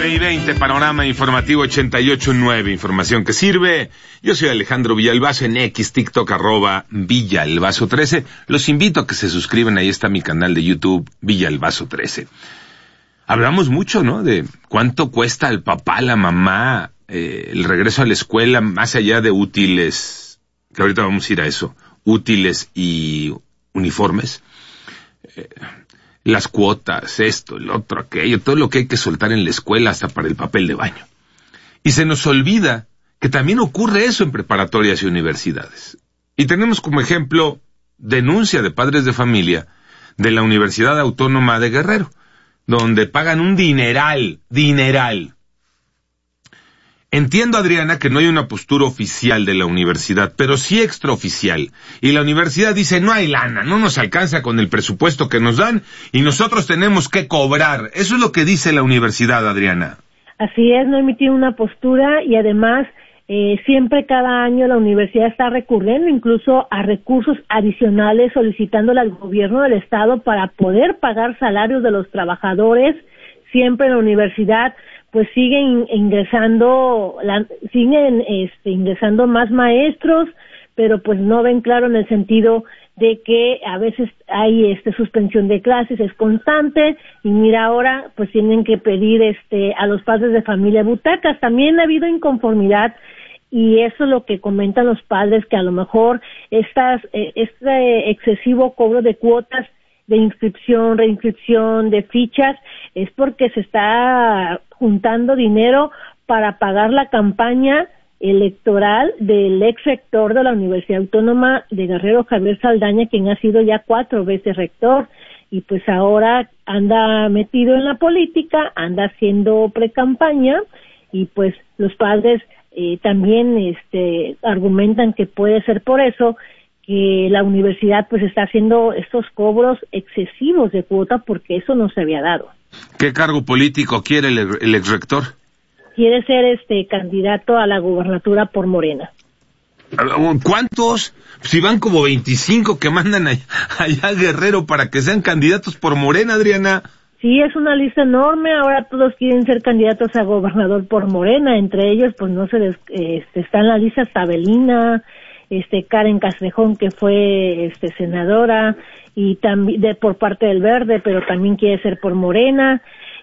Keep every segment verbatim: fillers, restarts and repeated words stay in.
nueve y veinte, Panorama Informativo ochenta y ocho punto nueve, información que sirve. Yo soy Alejandro Villalbazo, en X, TikTok, arroba Villalbazo trece. Los invito a que se suscriban, ahí está mi canal de YouTube, Villalbazo trece. Hablamos mucho, ¿no?, de cuánto cuesta al papá, a la mamá, eh, el regreso a la escuela, más allá de útiles, que ahorita vamos a ir a eso, útiles y uniformes. Eh, las cuotas, esto, el otro, aquello, todo lo que hay que soltar en la escuela, hasta para el papel de baño. Y se nos olvida que también ocurre eso en preparatorias y universidades. Y tenemos como ejemplo denuncia de padres de familia de la Universidad Autónoma de Guerrero, donde pagan un dineral, dineral. Entiendo, Adriana, que no hay una postura oficial de la universidad, pero sí extraoficial. Y la universidad dice, no hay lana, no nos alcanza con el presupuesto que nos dan y nosotros tenemos que cobrar. Eso es lo que dice la universidad, Adriana. Así es, no emitir una postura y además eh, siempre cada año la universidad está recurriendo incluso a recursos adicionales solicitándole al gobierno del estado para poder pagar salarios de los trabajadores. Siempre la universidad pues siguen ingresando, la, siguen este, ingresando más maestros, pero pues no ven claro en el sentido de que a veces hay este suspensión de clases, es constante, y mira ahora pues tienen que pedir este a los padres de familia butacas. También ha habido inconformidad, y eso es lo que comentan los padres, que a lo mejor estas eh, este excesivo cobro de cuotas de inscripción, reinscripción, de fichas, es porque se está juntando dinero para pagar la campaña electoral del ex rector de la Universidad Autónoma de Guerrero, Javier Saldaña, quien ha sido ya cuatro veces rector, y pues ahora anda metido en la política, anda haciendo precampaña, y pues los padres eh, también este argumentan que puede ser por eso que la universidad pues está haciendo estos cobros excesivos de cuota, porque eso no se había dado. ¿Qué cargo político quiere el, el ex rector? Quiere ser este candidato a la gubernatura por Morena. ¿Cuántos? Si van como veinticinco que mandan allá, allá a Guerrero para que sean candidatos por Morena, Adriana. Sí, es una lista enorme. Ahora todos quieren ser candidatos a gobernador por Morena. Entre ellos, pues no se les, este, está en la lista Sabelina, este Karen Castrejón, que fue este senadora, y también de por parte del Verde, pero también quiere ser por Morena,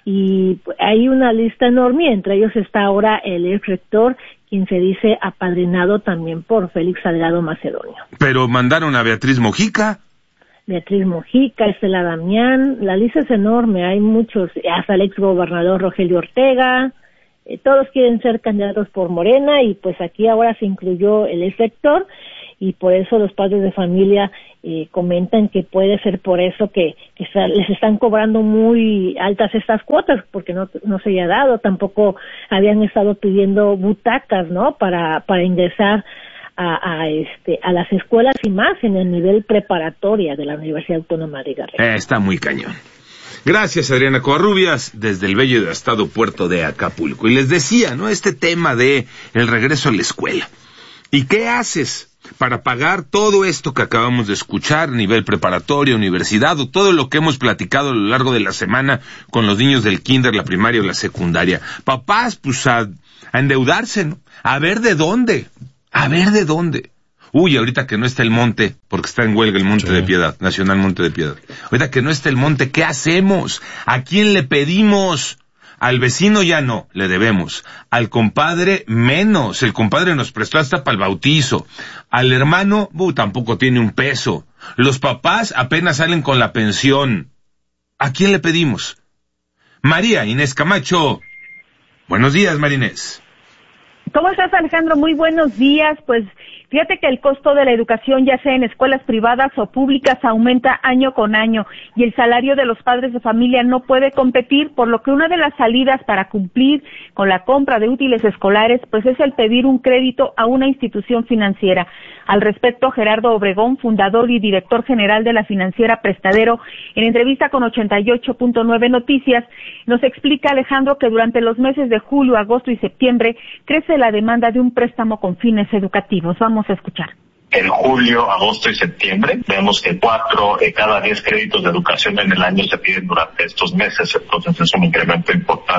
y hay una lista enorme, y entre ellos está ahora el ex rector, quien se dice apadrinado también por Félix Salgado Macedonio. Pero mandaron a Beatriz Mojica. Beatriz Mojica, Estela Damián, la lista es enorme, hay muchos, hasta el ex gobernador Rogelio Ortega. Eh, todos quieren ser candidatos por Morena, y pues aquí ahora se incluyó el ex rector, y por eso los padres de familia eh, comentan que puede ser por eso que, que está, les están cobrando muy altas estas cuotas, porque no no se había dado. Tampoco habían estado pidiendo butacas, ¿no?, para para ingresar a, a este a las escuelas, y más en el nivel preparatoria de la Universidad Autónoma de Guerrero. Eh, está muy cañón. Gracias, Adriana Covarrubias, desde el bello y devastado puerto de Acapulco. Y les decía, ¿no?, este tema de el regreso a la escuela. ¿Y qué haces para pagar todo esto que acabamos de escuchar, nivel preparatoria, universidad, o todo lo que hemos platicado a lo largo de la semana con los niños del kinder, la primaria o la secundaria? Papás, pues a, a endeudarse, ¿no?, a ver de dónde, a ver de dónde. Uy, ahorita que no está el monte, porque está en huelga el Monte sí. de Piedad, Nacional Monte de Piedad. Ahorita que no está el monte, ¿qué hacemos? ¿A quién le pedimos? Al vecino ya no, le debemos. Al compadre menos. El compadre nos prestó hasta para el bautizo. Al hermano, uh, tampoco tiene un peso. Los papás apenas salen con la pensión. ¿A quién le pedimos? María Inés Camacho. Buenos días, María Inés. ¿Cómo estás, Alejandro? Muy buenos días. Pues fíjate que el costo de la educación, ya sea en escuelas privadas o públicas, aumenta año con año, y el salario de los padres de familia no puede competir, por lo que una de las salidas para cumplir con la compra de útiles escolares pues es el pedir un crédito a una institución financiera. Al respecto, Gerardo Obregón, fundador y director general de la financiera Prestadero, en entrevista con ochenta y ocho punto nueve Noticias, nos explica, Alejandro, que durante los meses de julio, agosto y septiembre crece la demanda de un préstamo con fines educativos. Vamos a escuchar. En julio, agosto y septiembre vemos que cuatro de cada diez créditos de educación en el año se piden durante estos meses, entonces es un incremento importante.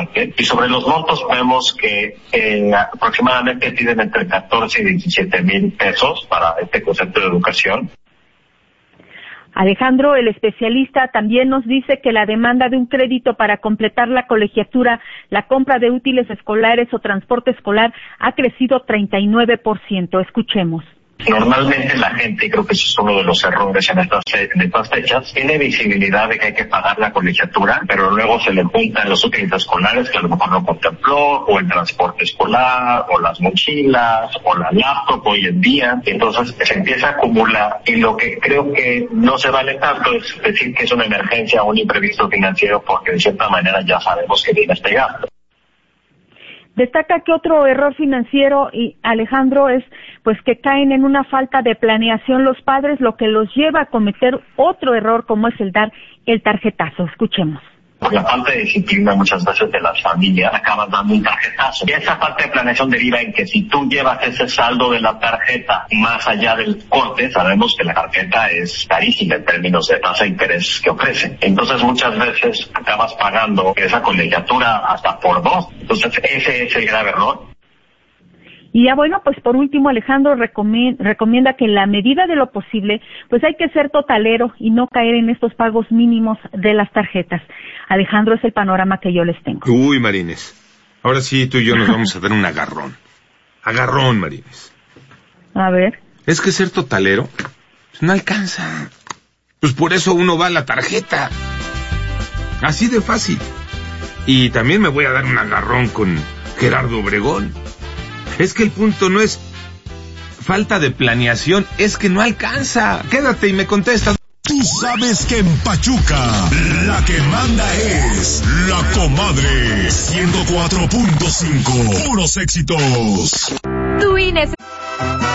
Y sobre los montos vemos que eh, aproximadamente piden entre catorce y diecisiete mil pesos para este concepto de educación. Alejandro, el especialista, también nos dice que la demanda de un crédito para completar la colegiatura, la compra de útiles escolares o transporte escolar ha crecido treinta y nueve por ciento. Escuchemos. Normalmente la gente, y creo que eso es uno de los errores en estas, en estas fechas, tiene visibilidad de que hay que pagar la colegiatura, pero luego se le juntan los útiles escolares que a lo mejor no contempló, o el transporte escolar, o las mochilas, o la laptop hoy en día. Entonces se empieza a acumular, y lo que creo que no se vale tanto es decir que es una emergencia o un imprevisto financiero, porque de cierta manera ya sabemos que viene este gasto. Destaca que otro error financiero, y Alejandro, es pues que caen en una falta de planeación los padres, lo que los lleva a cometer otro error como es el dar el tarjetazo. Escuchemos. Por la falta de disciplina muchas veces de las familias acabas dando un tarjetazo. Y esa falta de planeación deriva en que si tú llevas ese saldo de la tarjeta más allá del corte, sabemos que la tarjeta es carísima en términos de tasa de interés que ofrece. Entonces muchas veces acabas pagando esa colegiatura hasta por dos. Entonces ese es el grave error. Y ya bueno, pues por último Alejandro recomienda que en la medida de lo posible, pues hay que ser totalero y no caer en estos pagos mínimos de las tarjetas. Alejandro, es el panorama que yo les tengo. Uy, Marines, ahora sí tú y yo nos vamos a dar un agarrón. Agarrón, Marines. A ver. Es que ser totalero pues no alcanza. Pues por eso uno va a la tarjeta. Así de fácil. Y también me voy a dar un agarrón con Gerardo Obregón. Es que el punto no es falta de planeación, es que no alcanza. Quédate y me contestas. Tú sabes que en Pachuca la que manda es La Comadre. ciento cuatro punto cinco. Puros éxitos. Tu Inés.